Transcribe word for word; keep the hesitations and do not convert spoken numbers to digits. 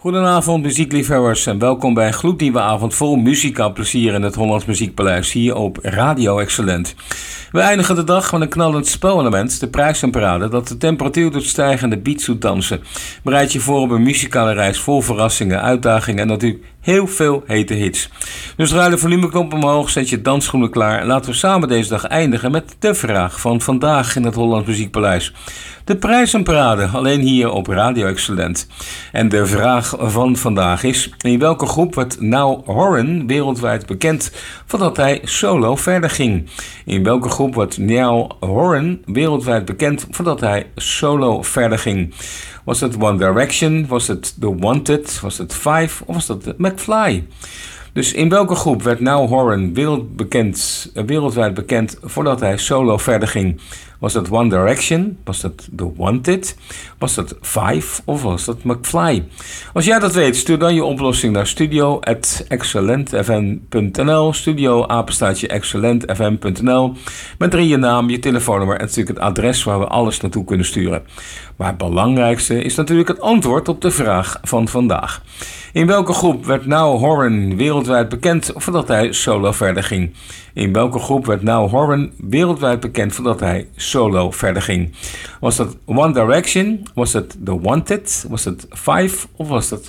Goedenavond muziekliefhebbers en welkom bij een gloednieuwe avond vol muzikaal plezier in het Hollands Muziekpaleis hier op Radio Excellent. We eindigen de dag met een knallend spelelement, de prijzenparade, dat de temperatuur doet stijgen en de beat doet dansen. Bereid je voor op een muzikale reis vol verrassingen, uitdagingen en natuurlijk heel veel hete hits. Dus draai de volumeknop omhoog, zet je dansschoenen klaar en laten we samen deze dag eindigen met de vraag van vandaag in het Hollands Muziekpaleis. De prijzenparade, alleen hier op Radio Excellent. En de vraag van vandaag is: in welke groep werd Niall Horan wereldwijd bekend voordat hij solo verder ging? In welke groep werd Niall Horan wereldwijd bekend voordat hij solo verder ging? Was het One Direction? Was het The Wanted? Was het Five? Of was dat de McFly? Dus in welke groep werd Niall Horan wereldbekend, wereldwijd bekend voordat hij solo verder ging? Was dat One Direction? Was dat The Wanted? Was dat Five? Of was dat McFly? Als jij dat weet, stuur dan je oplossing naar studio at excellent f m punt n l. Studio apenstaartje excellent f m punt n l. Met erin je naam, je telefoonnummer en natuurlijk het adres waar we alles naartoe kunnen sturen. Maar het belangrijkste is natuurlijk het antwoord op de vraag van vandaag. In welke groep werd Niall Horan wereldwijd bekend voordat hij solo verder ging? In welke groep werd Niall Horan wereldwijd bekend voordat hij solo verder ging? Was dat One Direction? Was dat The Wanted? Was dat Five? Of was dat